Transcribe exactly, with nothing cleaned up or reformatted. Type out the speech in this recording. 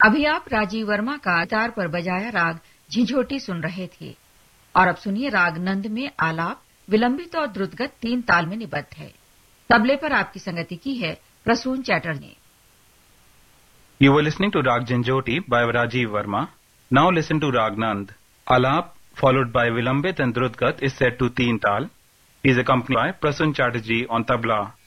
अभी आप राजीव वर्मा का तार पर बजाया राग झिंझोटी सुन रहे थे और अब सुनिए राग नंद में आलाप विलंबित और द्रुतगत तीन ताल में निबद्ध है। तबले पर आपकी संगति की है प्रसून चैटर्जी ने। You were listening to Rag Jhinjhoti by Rajiv Verma. Now listen to Rag Nand. Alap followed by Vilambit and Drutgat is set to Teen Tal. He is accompanied by Prasun Chatterjee on tabla.